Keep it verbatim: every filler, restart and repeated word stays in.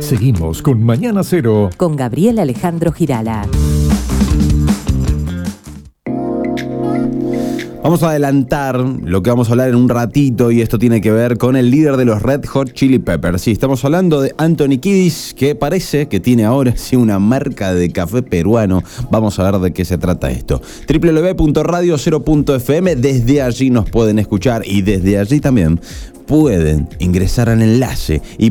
Seguimos con Mañana Cero. Con Gabriel Alejandro Girala. Vamos a adelantar lo que vamos a hablar en un ratito, y esto tiene que ver con el líder de los Red Hot Chili Peppers. Sí, estamos hablando de Anthony Kiedis, que parece que tiene ahora sí una marca de café peruano. Vamos a ver de qué se trata esto. doble u doble u doble u punto radio cero punto efe eme, desde allí nos pueden escuchar y desde allí también pueden ingresar al enlace y